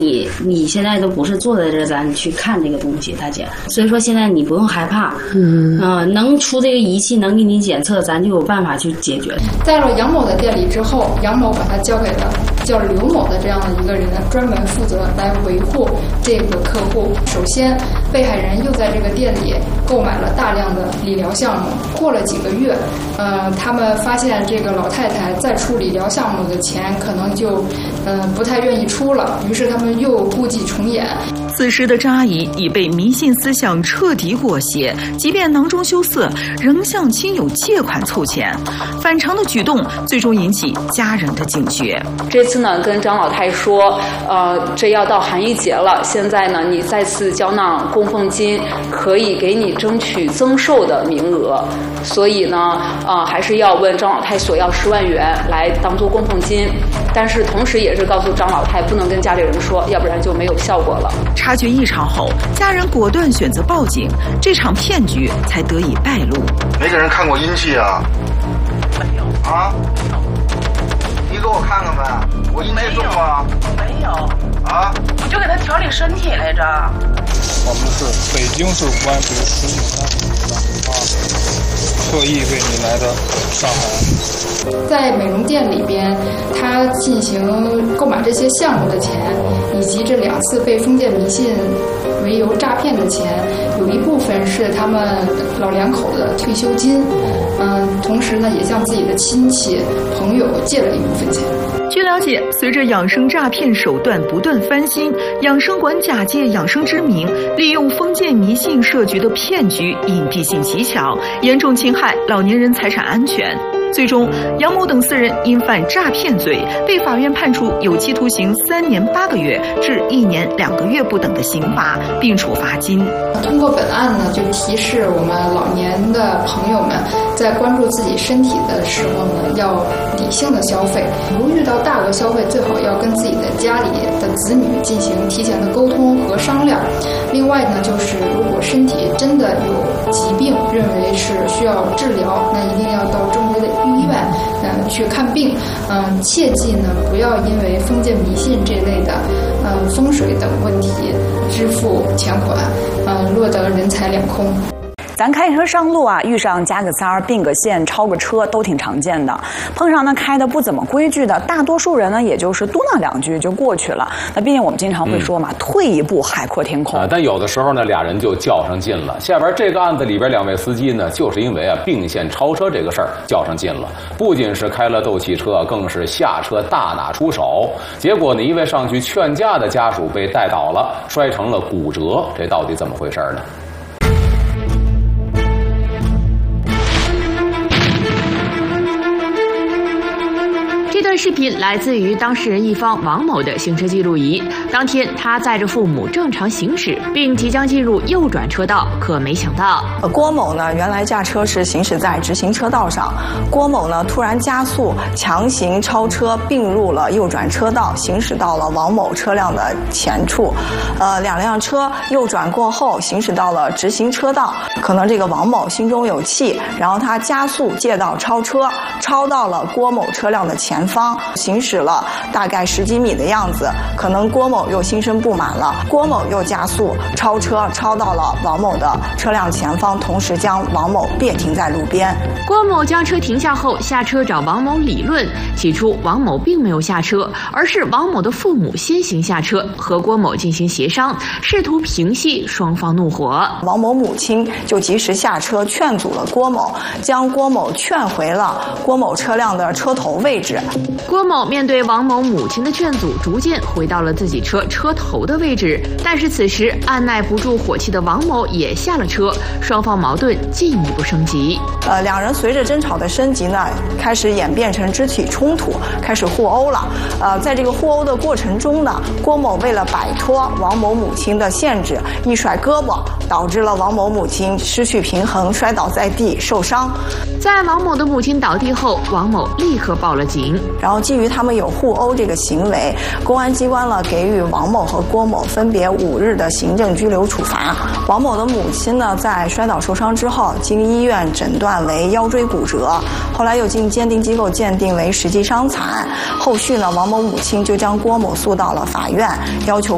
你现在都不是坐在这咱去看这个东西，大姐，所以说现在你不用害怕，能出这个仪器能给你检测，咱就有办法去解决。 在了杨某的店里之后，杨某把他交给了叫刘某的这样的一个人，专门负责来维护这个客户。首先，被害人又在这个店里购买了大量的理疗项目。过了几个月，他们发现这个老太太再出理疗项目的钱可能就不太愿意出了，于是他们又故伎重演。 此时的张阿姨已被迷信思想彻底裹挟，即便囊中羞涩，仍向亲友借款凑钱。反常的举动最终引起家人的警觉。 这次呢，跟张老太说，这要到寒衣节了，现在呢，你再次交纳供奉金，可以给你争取增寿的名额。所以呢，还是要问张老太索要10万元来当做供奉金。但是同时也是告诉张老太不能跟家里人说，要不然就没有效果了。 察觉异常后，家人果断选择报警，这场骗局才得以败露。 没给人看过阴气啊？ 没有啊？ 你给我看看呗，我阴气重吗？ 没有啊？ 我就给他调理身体来着。 我们是北京市公安局10警探特意为你来的上海。 在美容店里边，他进行购买这些项目的钱，以及这2次被封建迷信为由诈骗的钱，有一部分是他们老两口的退休金，同时呢，也向自己的亲戚朋友借了一部分钱。 据了解，随着养生诈骗手段不断翻新，养生馆假借养生之名，利用封建迷信设局的骗局隐蔽性极强，严重侵害老年人财产安全。最终，杨某等4人因犯诈骗罪，被法院判处有期徒刑3年8个月至1年2个月不等的刑罚，并处罚金。 通过本案呢，就提示我们老年的朋友们，在关注自己身体的时候呢，要理性的消费。如遇到大额消费，最好要跟自己的家里的子女进行提前的沟通和商量。另外呢，就是如果身体真的有疾病，认为是需要治疗，那一定要到正规的医院去看病。切记呢，不要因为封建迷信这类的风水等问题支付钱款，落得人财两空。 咱开车上路啊，遇上加个塞儿、并个线、超个车都挺常见的。碰上呢开的不怎么规矩的，大多数人呢也就是嘟囔2句就过去了。那毕竟我们经常会说嘛，退一步海阔天空。 但有的时候呢，俩人就较上劲了。下边这个案子里边2位司机呢，就是因为并线超车这个事儿较上劲了，不仅是开了斗气车，更是下车大打出手。结果呢，一位上去劝架的家属被带倒了，摔成了骨折。这到底怎么回事呢？ 这段视频来自于当事人一方王某的行车记录仪。当天，他载着父母正常行驶，并即将进入右转车道，可没想到， 郭某呢原来驾车是行驶在直行车道上，郭某呢突然加速，强行超车，并入了右转车道，行驶到了王某车辆的前处。2辆车右转过后，行驶到了直行车道，可能这个王某心中有气，然后他加速借道超车，超到了郭某车辆的前方，行驶了大概10几米的样子，可能郭某又心生不满了，郭某又加速超车，超到了王某的车辆前方，同时将王某别停在路边。 郭某将车停下后下车找王某理论，起初王某并没有下车，而是王某的父母先行下车，和郭某进行协商，试图平息双方怒火。 王某母亲就及时下车劝阻了郭某，将郭某劝回了郭某车辆的车头位置。 郭某面对王某母亲的劝阻，逐渐回到了自己车头的位置。但是此时按耐不住火气的王某也下了车，双方矛盾进一步升级。 2人随着争吵的升级呢，开始演变成肢体冲突，开始互殴了。在这个互殴的过程中呢，郭某为了摆脱王某母亲的限制，一甩胳膊，导致了王某母亲失去平衡，摔倒在地受伤。 在王某的母亲倒地后，王某立刻报了警。 然后基于他们有互殴这个行为，公安机关呢给予王某和郭某分别5日的行政拘留处罚。王某的母亲呢在摔倒受伤之后，经医院诊断为腰椎骨折，后来又经鉴定机构鉴定为实际伤残。后续呢，王某母亲就将郭某诉到了法院，要求